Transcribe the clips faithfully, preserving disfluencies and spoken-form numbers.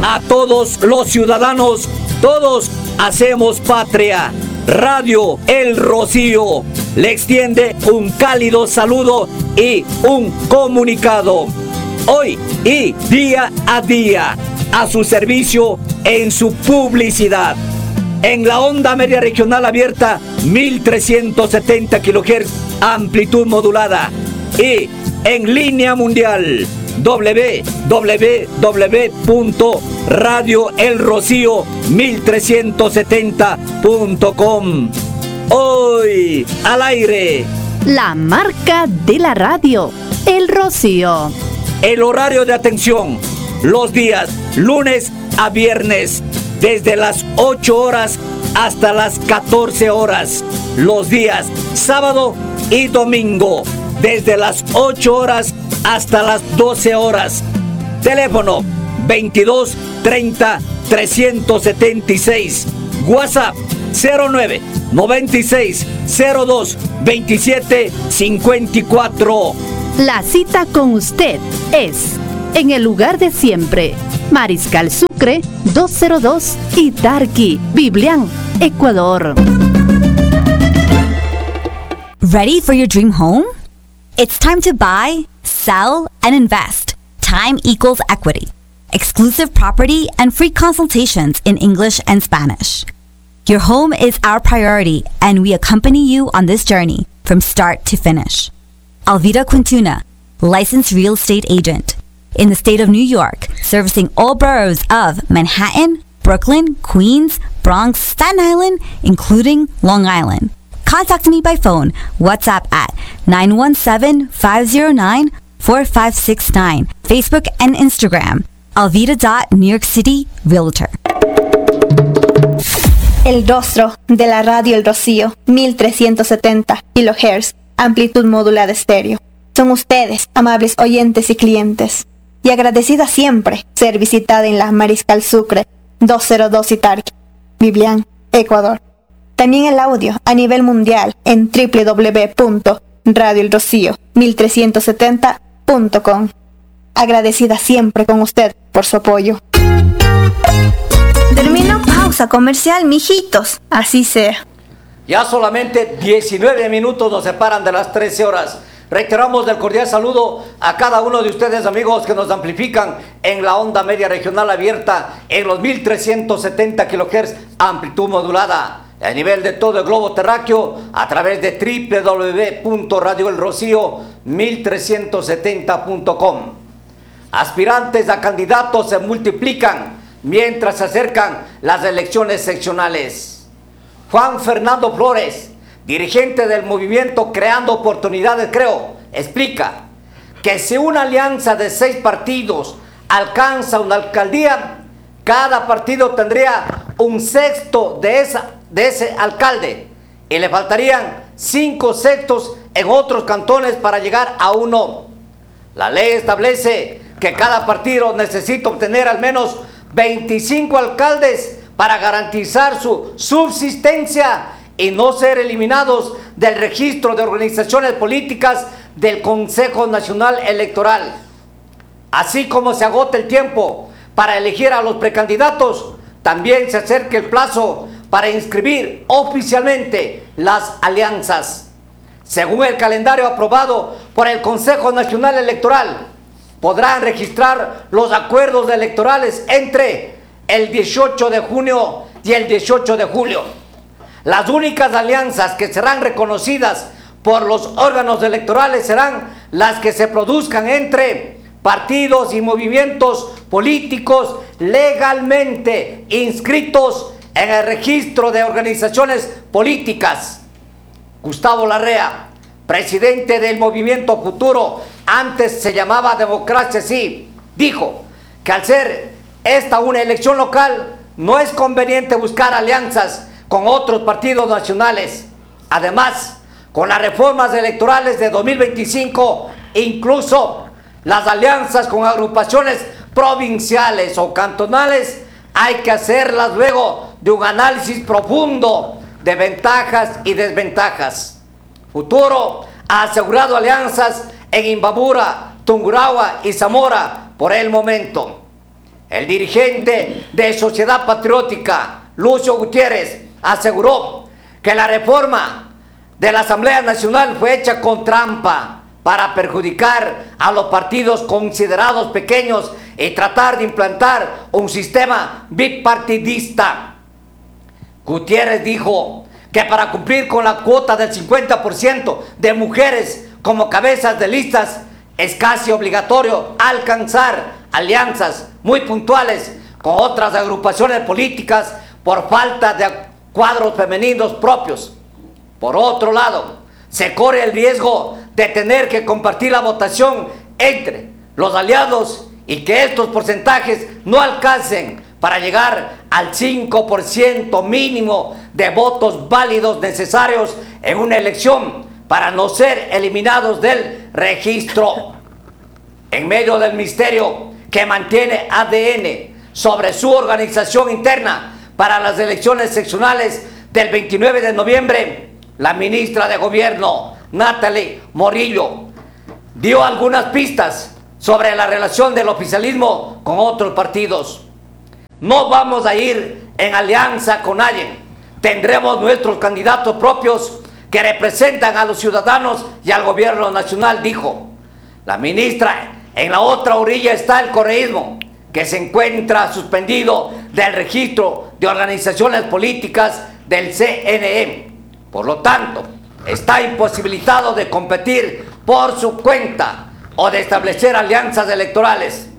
a todos los ciudadanos, todos hacemos patria. Radio El Rocío le extiende un cálido saludo y un comunicado. Hoy y día a día, a su servicio en su publicidad. En la onda media regional abierta, mil trescientos setenta kilohertz, amplitud modulada. Y en línea mundial, doble u doble u doble u punto radio el rocío mil trescientos setenta punto com. Hoy al aire, la marca de la radio, El Rocío. El horario de atención, los días lunes a viernes, desde las ocho horas hasta las catorce horas. Los días sábado y domingo, desde las ocho horas hasta las doce horas. Teléfono veintidós treinta trescientos setenta y seis. WhatsApp cero nueve noventa y seis cero dos veintisiete cincuenta y cuatro. La cita con usted es en el lugar de siempre. Mariscal Sucre doscientos dos, Itarqui, Biblián, Ecuador. Ready for your dream home? It's time to buy, sell, and invest. Time equals equity. Exclusive property and free consultations in English and Spanish. Your home is our priority, and we accompany you on this journey from start to finish. Alvida Quintuna, licensed real estate agent. In the state of New York, servicing all boroughs of Manhattan, Brooklyn, Queens, Bronx, Staten Island, including Long Island. Contact me by phone, WhatsApp at nine one seven, five zero nine, four five six nine. Facebook and Instagram, alvida dot new york city realtor. El rostro de la radio El Rocío, mil trescientos setenta kilohertz, amplitud modulada estéreo. Son ustedes, amables oyentes y clientes. Y agradecida siempre ser visitada en la Mariscal Sucre doscientos dos Itarqui, Biblián, Ecuador. También el audio a nivel mundial en doble u doble u doble u punto radio el rocío mil trescientos setenta punto com. Agradecida siempre con usted por su apoyo. Termino pausa comercial, mijitos. Así sea. Ya solamente diecinueve minutos nos separan de las trece horas. Reiteramos el cordial saludo a cada uno de ustedes, amigos, que nos amplifican en la onda media regional abierta en los mil trescientos setenta kilohertz, amplitud modulada. A nivel de todo el globo terráqueo, a través de doble u doble u doble u punto radio el rocío mil trescientos setenta punto com. Aspirantes a candidatos se multiplican mientras se acercan las elecciones seccionales. Juan Fernando Flores, dirigente del movimiento Creando Oportunidades Creo, explica que si una alianza de seis partidos alcanza una alcaldía, cada partido tendría un sexto de, esa, de ese alcalde y le faltarían cinco sextos en otros cantones para llegar a uno. La ley establece que cada partido necesita obtener al menos veinticinco alcaldes para garantizar su subsistencia y no ser eliminados del registro de organizaciones políticas del Consejo Nacional Electoral. Así como se agota el tiempo para elegir a los precandidatos, también se acerca el plazo para inscribir oficialmente las alianzas. Según el calendario aprobado por el Consejo Nacional Electoral, podrán registrar los acuerdos electorales entre el dieciocho de junio y el dieciocho de julio. Las únicas alianzas que serán reconocidas por los órganos electorales serán las que se produzcan entre partidos y movimientos políticos legalmente inscritos en el registro de organizaciones políticas. Gustavo Larrea, presidente del Movimiento Futuro, antes se llamaba Democracia Sí, dijo que al ser esta una elección local, no es conveniente buscar alianzas con otros partidos nacionales. Además, con las reformas electorales de dos mil veinticinco, incluso las alianzas con agrupaciones provinciales o cantonales hay que hacerlas luego de un análisis profundo de ventajas y desventajas. Futuro ha asegurado alianzas en Imbabura, Tungurahua y Zamora por el momento. El dirigente de Sociedad Patriótica, Lucio Gutiérrez, aseguró que la reforma de la Asamblea Nacional fue hecha con trampa para perjudicar a los partidos considerados pequeños y tratar de implantar un sistema bipartidista. Gutiérrez dijo que para cumplir con la cuota del cincuenta por ciento de mujeres como cabezas de listas es casi obligatorio alcanzar alianzas muy puntuales con otras agrupaciones políticas por falta de cuadros femeninos propios. Por otro lado, se corre el riesgo de tener que compartir la votación entre los aliados y que estos porcentajes no alcancen para llegar al cinco por ciento mínimo de votos válidos necesarios en una elección para no ser eliminados del registro. En medio del misterio que mantiene A D N sobre su organización interna para las elecciones seccionales del veintinueve de noviembre, la ministra de Gobierno, Natalie Morillo, dio algunas pistas sobre la relación del oficialismo con otros partidos. No vamos a ir en alianza con nadie. Tendremos nuestros candidatos propios que representan a los ciudadanos y al gobierno nacional, dijo la ministra. En la otra orilla está el correísmo, que se encuentra suspendido del registro de organizaciones políticas del C N E. Por lo tanto, está imposibilitado de competir por su cuenta o de establecer alianzas electorales.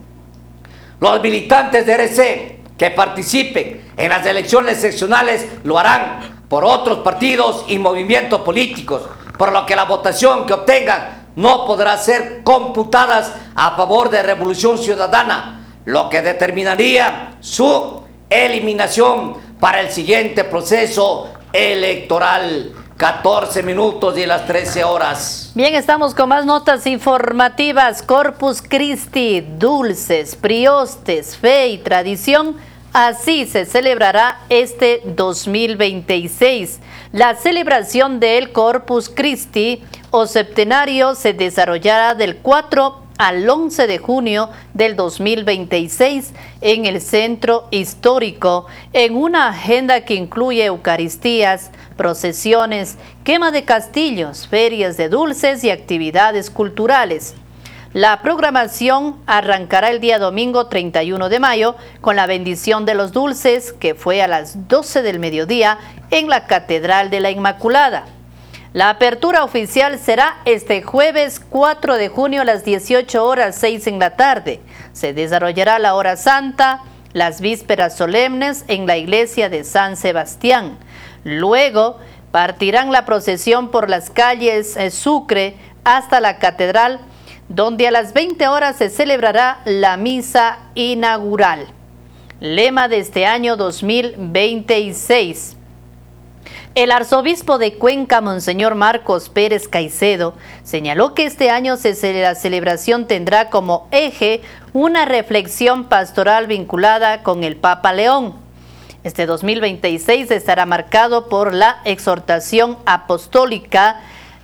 Los militantes de R C que participen en las elecciones seccionales lo harán por otros partidos y movimientos políticos, por lo que la votación que obtengan no podrá ser computadas a favor de Revolución Ciudadana, lo que determinaría su eliminación para el siguiente proceso electoral. catorce minutos y las trece horas. Bien, estamos con más notas informativas. Corpus Christi, dulces, priostes, fe y tradición. Así se celebrará este dos mil veintiséis. La celebración del Corpus Christi o septenario se desarrollará del cuatro al once de junio del dos mil veintiséis en el Centro Histórico, en una agenda que incluye eucaristías, procesiones, quema de castillos, ferias de dulces y actividades culturales. La programación arrancará el día domingo treinta y uno de mayo con la bendición de los dulces, que fue a las doce del mediodía en la Catedral de la Inmaculada. La apertura oficial será este jueves cuatro de junio a las dieciocho horas seis en la tarde. Se desarrollará la hora santa, las vísperas solemnes en la iglesia de San Sebastián. Luego partirán la procesión por las calles eh, Sucre hasta la catedral, donde a las veinte horas se celebrará la misa inaugural. Lema de este año dos mil veintiséis. El arzobispo de Cuenca, Monseñor Marcos Pérez Caicedo, señaló que este año se, la celebración tendrá como eje una reflexión pastoral vinculada con el Papa León. Este dos mil veintiséis estará marcado por la exhortación apostólica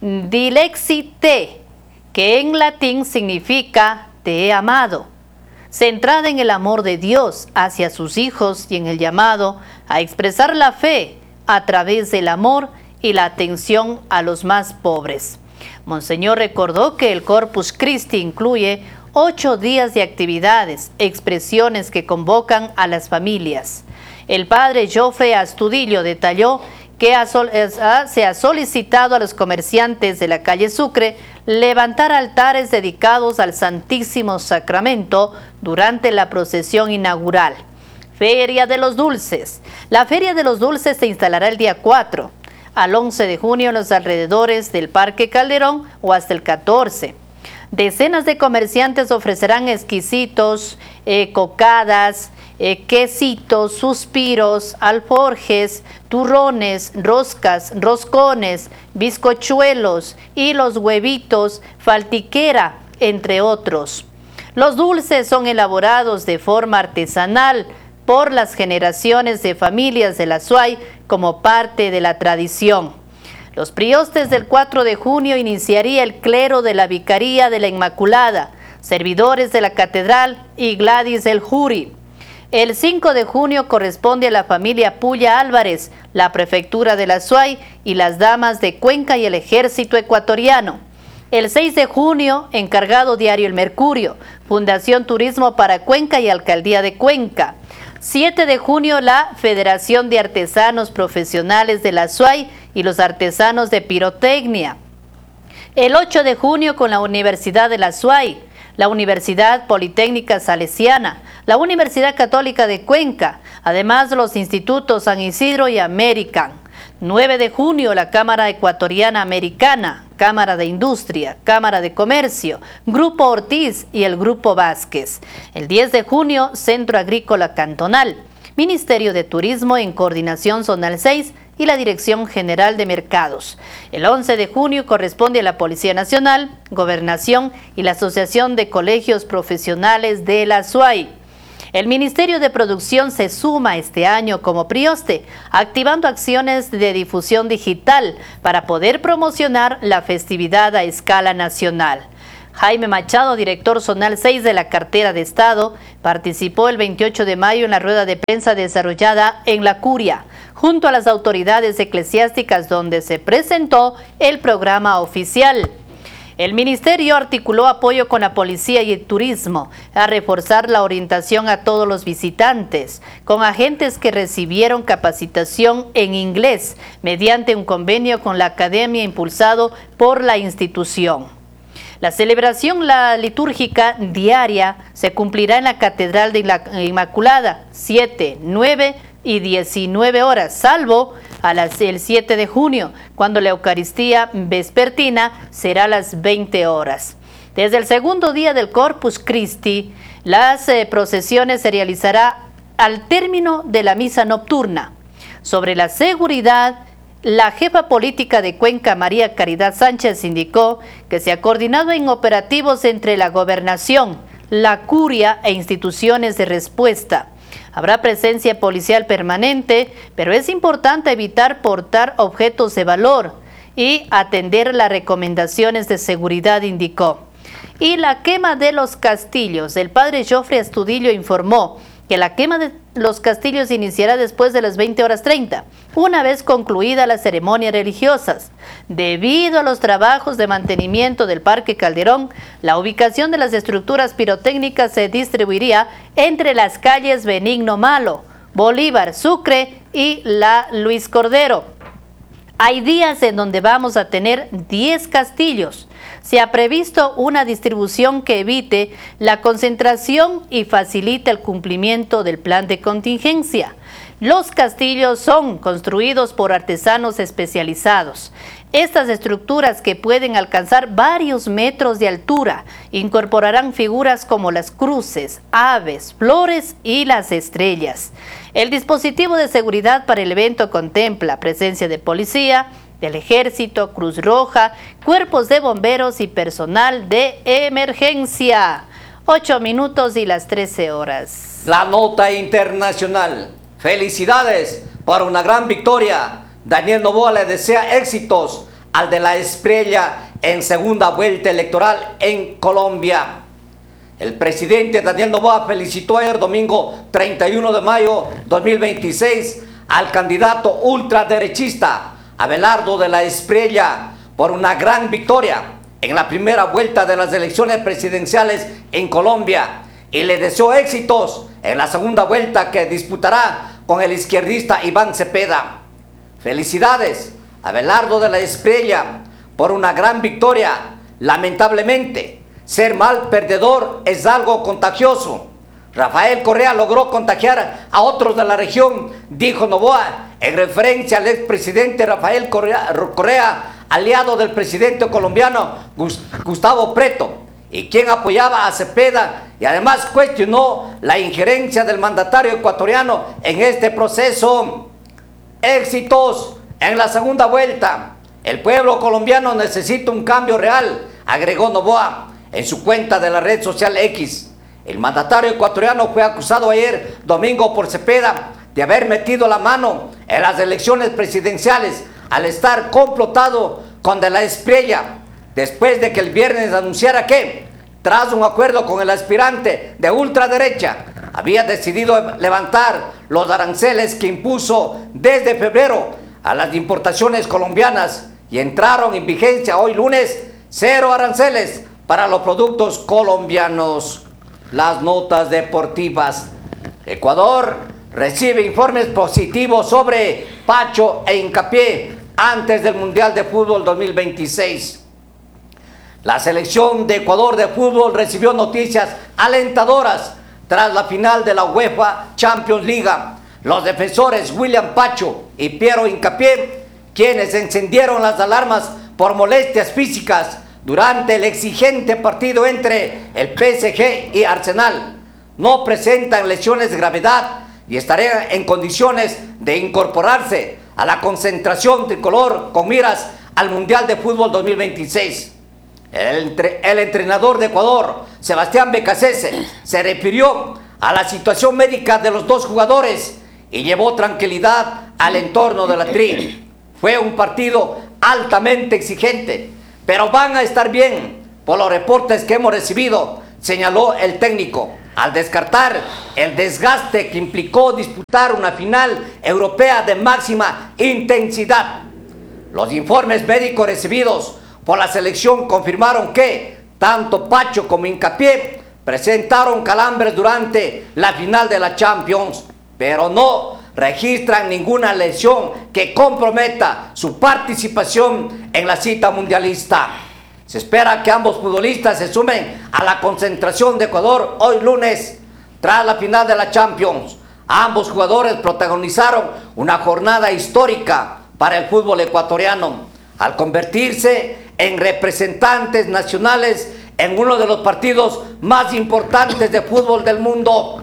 Dilexi Te, que en latín significa te he amado, centrada en el amor de Dios hacia sus hijos y en el llamado a expresar la fe a través del amor y la atención a los más pobres. Monseñor recordó que el Corpus Christi incluye ocho días de actividades, expresiones que convocan a las familias. El padre Jofre Astudillo detalló que ha sol, ha, se ha solicitado a los comerciantes de la calle Sucre levantar altares dedicados al Santísimo Sacramento durante la procesión inaugural. Feria de los Dulces. La Feria de los Dulces se instalará el día cuatro al once de junio en los alrededores del Parque Calderón o hasta el catorce. Decenas de comerciantes ofrecerán exquisitos, eh, cocadas, eh, quesitos, suspiros, alforjes, turrones, roscas, roscones, bizcochuelos y los huevitos, faltiquera, entre otros. Los dulces son elaborados de forma artesanal por las generaciones de familias de la Suay como parte de la tradición. Los priostes del cuatro de junio iniciaría el clero de la Vicaría de la Inmaculada, servidores de la Catedral y Gladys del Jury. El cinco de junio corresponde a la familia Puya Álvarez, la prefectura de la Azuay y las damas de Cuenca y el ejército ecuatoriano. El seis de junio, encargado diario El Mercurio, Fundación Turismo para Cuenca y Alcaldía de Cuenca. siete de junio, la Federación de Artesanos Profesionales de la Azuay y los artesanos de pirotecnia. El ocho de junio, con la Universidad de la Azuay, la Universidad Politécnica Salesiana, la Universidad Católica de Cuenca, además los institutos San Isidro y American. nueve de junio, la Cámara Ecuatoriana Americana, Cámara de Industria, Cámara de Comercio, Grupo Ortiz y el Grupo Vázquez. El diez de junio, Centro Agrícola Cantonal, Ministerio de Turismo en Coordinación Zonal seis y la Dirección General de Mercados. El once de junio corresponde a la Policía Nacional, Gobernación y la Asociación de Colegios Profesionales de la Azuay. El Ministerio de Producción se suma este año como Prioste, activando acciones de difusión digital para poder promocionar la festividad a escala nacional. Jaime Machado, director zonal seis de la cartera de Estado, participó el veintiocho de mayo en la rueda de prensa desarrollada en La Curia, junto a las autoridades eclesiásticas, donde se presentó el programa oficial. El ministerio articuló apoyo con la policía y el turismo a reforzar la orientación a todos los visitantes, con agentes que recibieron capacitación en inglés mediante un convenio con la academia impulsado por la institución. La celebración la litúrgica diaria se cumplirá en la Catedral de la Inmaculada, siete, nueve y diecinueve horas, salvo a las, el siete de junio, cuando la Eucaristía vespertina será a las veinte horas. Desde el segundo día del Corpus Christi, las eh, procesiones se realizará al término de la misa nocturna. Sobre la seguridad, la jefa política de Cuenca, María Caridad Sánchez, indicó que se ha coordinado en operativos entre la gobernación, la curia e instituciones de respuesta. Habrá presencia policial permanente, pero es importante evitar portar objetos de valor y atender las recomendaciones de seguridad, indicó. Y la quema de los castillos. El padre Joffrey Astudillo informó que la quema de los castillos iniciará después de las veinte horas treinta, una vez concluidas las ceremonias religiosas. Debido a los trabajos de mantenimiento del Parque Calderón, la ubicación de las estructuras pirotécnicas se distribuiría entre las calles Benigno Malo, Bolívar, Sucre y la Luis Cordero. Hay días en donde vamos a tener diez castillos. Se ha previsto una distribución que evite la concentración y facilite el cumplimiento del plan de contingencia. Los castillos son construidos por artesanos especializados. Estas estructuras, que pueden alcanzar varios metros de altura, incorporarán figuras como las cruces, aves, flores y las estrellas. El dispositivo de seguridad para el evento contempla presencia de policía, del Ejército, Cruz Roja, cuerpos de bomberos y personal de emergencia. Ocho minutos y las trece horas. La nota internacional. Felicidades por una gran victoria. Daniel Noboa le desea éxitos al de la Espriella en segunda vuelta electoral en Colombia. El presidente Daniel Noboa felicitó ayer domingo treinta y uno de mayo de dos mil veintiséis al candidato ultraderechista Abelardo de la Espriella por una gran victoria en la primera vuelta de las elecciones presidenciales en Colombia y le deseó éxitos en la segunda vuelta que disputará con el izquierdista Iván Cepeda. Felicidades a Abelardo de la Espriella por una gran victoria. Lamentablemente, ser mal perdedor es algo contagioso. Rafael Correa logró contagiar a otros de la región, dijo Noboa, en referencia al expresidente Rafael Correa, Correa, aliado del presidente colombiano Gustavo Petro, y quien apoyaba a Cepeda, y además cuestionó la injerencia del mandatario ecuatoriano en este proceso. Éxitos en la segunda vuelta. El pueblo colombiano necesita un cambio real, agregó Noboa en su cuenta de la red social X. El mandatario ecuatoriano fue acusado ayer domingo por Cepeda de haber metido la mano en las elecciones presidenciales al estar complotado con de la Espriella, después de que el viernes anunciara que, tras un acuerdo con el aspirante de ultraderecha, había decidido levantar los aranceles que impuso desde febrero a las importaciones colombianas y entraron en vigencia hoy lunes cero aranceles para los productos colombianos. Las notas deportivas. Ecuador recibe informes positivos sobre Pacho e Hincapié antes del Mundial de Fútbol dos mil veintiséis. La selección de Ecuador de fútbol recibió noticias alentadoras tras la final de la UEFA Champions League. Los defensores William Pacho y Piero Hincapié, quienes encendieron las alarmas por molestias físicas durante el exigente partido entre el P S G y Arsenal, no presentan lesiones de gravedad y estarán en condiciones de incorporarse a la concentración tricolor con miras al Mundial de Fútbol dos mil veintiséis. El, entre, el entrenador de Ecuador, Sebastián Becasese, se refirió a la situación médica de los dos jugadores y llevó tranquilidad al entorno de la tri. Fue un partido altamente exigente, pero van a estar bien por los reportes que hemos recibido, señaló el técnico, al descartar el desgaste que implicó disputar una final europea de máxima intensidad. Los informes médicos recibidos por la selección confirmaron que tanto Pacho como Hincapié presentaron calambres durante la final de la Champions, pero no registran ninguna lesión que comprometa su participación en la cita mundialista. Se espera que ambos futbolistas se sumen a la concentración de Ecuador hoy lunes, tras la final de la Champions. Ambos jugadores protagonizaron una jornada histórica para el fútbol ecuatoriano, al convertirse en representantes nacionales en uno de los partidos más importantes de fútbol del mundo.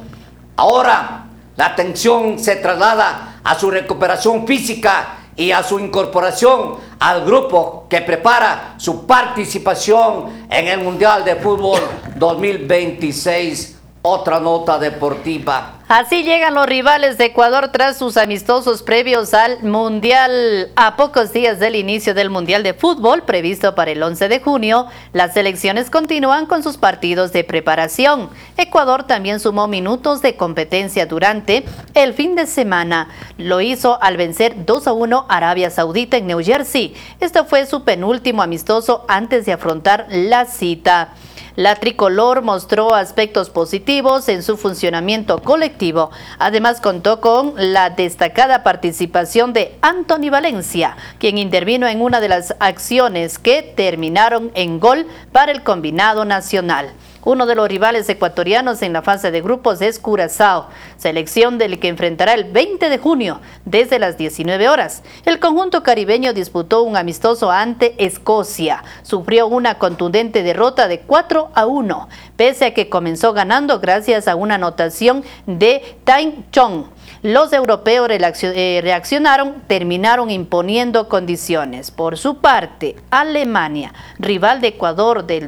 Ahora, la atención se traslada a su recuperación física y a su incorporación al grupo que prepara su participación en el Mundial de Fútbol dos mil veintiséis. Otra nota deportiva. Así llegan los rivales de Ecuador tras sus amistosos previos al Mundial. A pocos días del inicio del Mundial de Fútbol, previsto para el once de junio, las selecciones continúan con sus partidos de preparación. Ecuador también sumó minutos de competencia durante el fin de semana. Lo hizo al vencer dos a uno a Arabia Saudita en New Jersey. Este fue su penúltimo amistoso antes de afrontar la cita. La tricolor mostró aspectos positivos en su funcionamiento colectivo. Además, contó con la destacada participación de Anthony Valencia, quien intervino en una de las acciones que terminaron en gol para el combinado nacional. Uno de los rivales ecuatorianos en la fase de grupos es Curazao, selección del que enfrentará el veinte de junio desde las diecinueve horas. El conjunto caribeño disputó un amistoso ante Escocia. Sufrió una contundente derrota de cuatro a uno, pese a que comenzó ganando gracias a una anotación de Tai Chong. Los europeos reaccionaron, terminaron imponiendo condiciones. Por su parte, Alemania, rival de Ecuador del,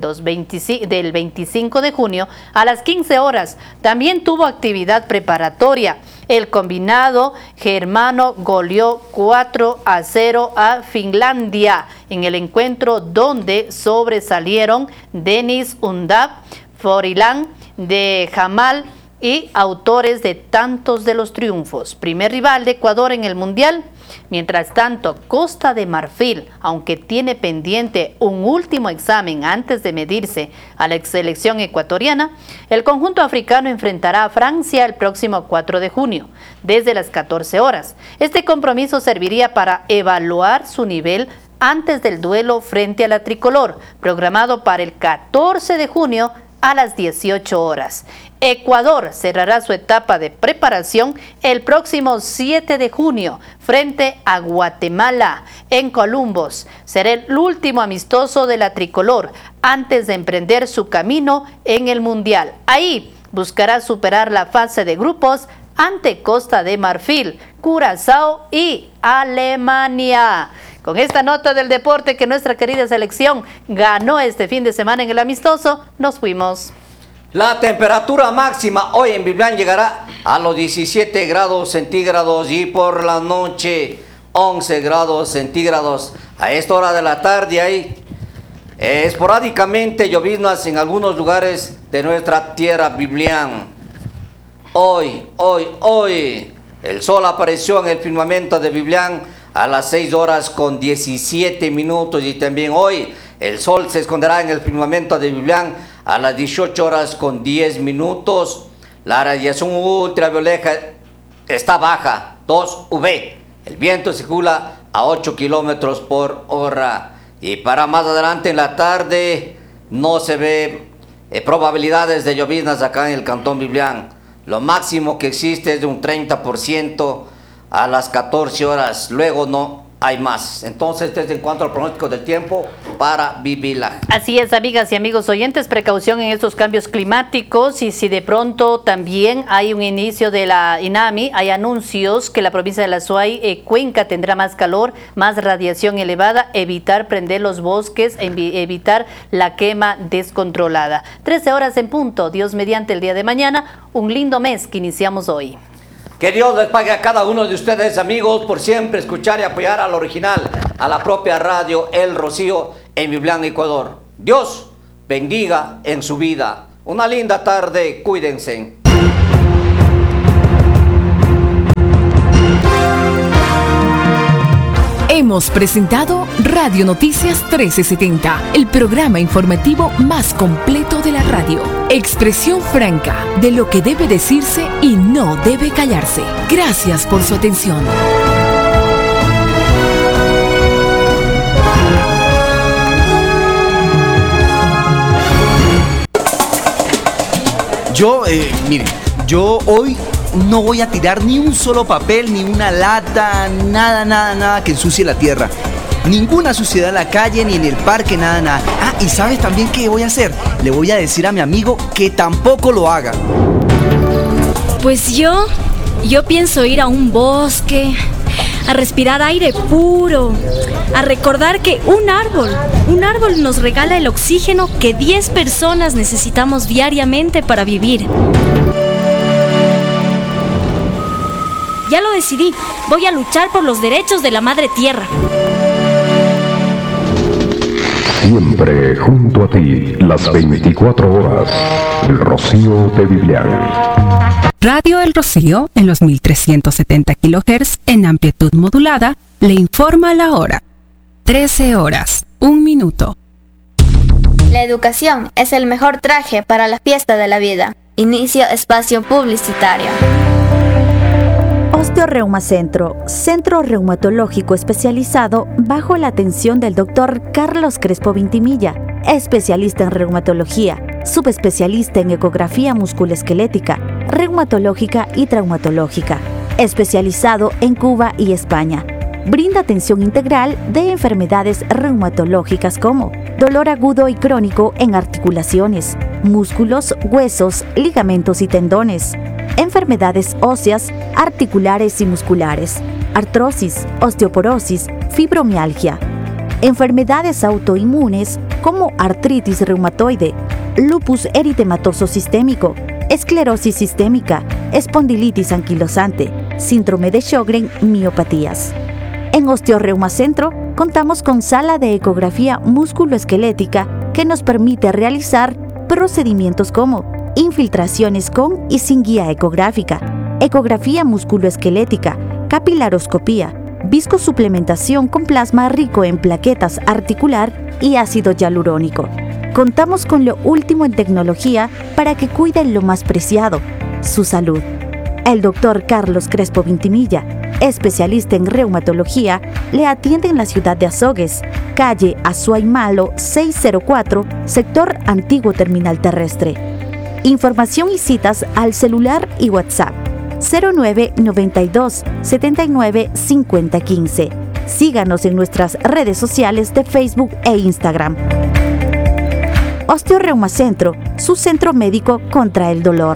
del veinticinco de junio, a las quince horas, también tuvo actividad preparatoria. El combinado germano goleó cuatro a cero a Finlandia en el encuentro donde sobresalieron Denis Undav, Forilan de Jamal y autores de tantos de los triunfos. Primer rival de Ecuador en el Mundial. Mientras tanto, Costa de Marfil, aunque tiene pendiente un último examen antes de medirse a la selección ecuatoriana, el conjunto africano enfrentará a Francia el próximo cuatro de junio, desde las catorce horas. Este compromiso serviría para evaluar su nivel antes del duelo frente a la tricolor, programado para el catorce de junio a las dieciocho horas. Ecuador cerrará su etapa de preparación el próximo siete de junio frente a Guatemala en Columbus. Será el último amistoso de la tricolor antes de emprender su camino en el Mundial. Ahí buscará superar la fase de grupos ante Costa de Marfil, Curazao y Alemania. Con esta nota del deporte que nuestra querida selección ganó este fin de semana en el amistoso, nos fuimos. La temperatura máxima hoy en Biblián llegará a los diecisiete grados centígrados y por la noche once grados centígrados. A esta hora de la tarde hay eh, esporádicamente lloviznas en algunos lugares de nuestra tierra Biblián. hoy, hoy, hoy, el sol apareció en el firmamento de Biblián a las seis horas con diecisiete minutos y también hoy el sol se esconderá en el firmamento de Biblián a las dieciocho horas con diez minutos. La radiación ultravioleta está baja, dos U V. El viento circula a ocho kilómetros por hora. Y para más adelante en la tarde no se ve eh, probabilidades de lloviznas acá en el Cantón Biblián. Lo máximo que existe es de un treinta por ciento a las catorce horas. Luego no hay más. Entonces, este es en cuanto al pronóstico del tiempo para Bibilac. Así es, amigas y amigos oyentes, precaución en estos cambios climáticos y si de pronto también hay un inicio de la INAMI, hay anuncios que la provincia de la Azuay, eh, Cuenca tendrá más calor, más radiación elevada, evitar prender los bosques, evitar la quema descontrolada. trece horas en punto, Dios mediante el día de mañana, un lindo mes que iniciamos hoy. Que Dios les pague a cada uno de ustedes, amigos, por siempre escuchar y apoyar al original, a la propia radio El Rocío en Biblián, Ecuador. Dios bendiga en su vida. Una linda tarde, cuídense. Hemos presentado Radio Noticias trece setenta, el programa informativo más completo de la radio. Expresión franca de lo que debe decirse y no debe callarse. Gracias por su atención. Yo, eh, miren, yo hoy no voy a tirar ni un solo papel, ni una lata, nada, nada, nada que ensucie la tierra. Ninguna suciedad en la calle, ni en el parque, nada, nada. Ah, y ¿sabes también qué voy a hacer? Le voy a decir a mi amigo que tampoco lo haga. Pues yo, yo pienso ir a un bosque, a respirar aire puro, a recordar que un árbol, un árbol nos regala el oxígeno que diez personas necesitamos diariamente para vivir. Ya lo decidí, voy a luchar por los derechos de la madre tierra. Siempre junto a ti, las veinticuatro horas. El Rocío de Biblián. Radio El Rocío, en los mil trescientos setenta kilohertz, en amplitud modulada, le informa la hora. trece horas, un minuto. La educación es el mejor traje para la fiesta de la vida. Inicio espacio publicitario. Osteoreuma Centro, centro reumatológico especializado bajo la atención del doctor Carlos Crespo Vintimilla, especialista en reumatología, subespecialista en ecografía musculoesquelética, reumatológica y traumatológica, especializado en Cuba y España. Brinda atención integral de enfermedades reumatológicas como dolor agudo y crónico en articulaciones, músculos, huesos, ligamentos y tendones, enfermedades óseas, articulares y musculares, artrosis, osteoporosis, fibromialgia, enfermedades autoinmunes como artritis reumatoide, lupus eritematoso sistémico, esclerosis sistémica, espondilitis anquilosante, síndrome de Sjögren, miopatías. En Osteoreuma Centro contamos con sala de ecografía musculoesquelética que nos permite realizar procedimientos como infiltraciones con y sin guía ecográfica, ecografía musculoesquelética, capilaroscopía, viscosuplementación con plasma rico en plaquetas articular y ácido hialurónico. Contamos con lo último en tecnología para que cuiden lo más preciado, su salud. El doctor Carlos Crespo Vintimilla, especialista en reumatología, le atiende en la ciudad de Azogues, calle Azuay Malo seiscientos cuatro, sector Antiguo Terminal Terrestre. Información y citas al celular y WhatsApp cero nueve noventa y dos setenta y nueve cincuenta quince. Síganos en nuestras redes sociales de Facebook e Instagram. Osteoreuma Centro, su centro médico contra el dolor.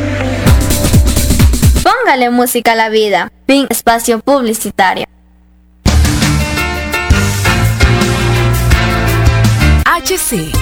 Póngale música a la vida. Fin espacio publicitario. H C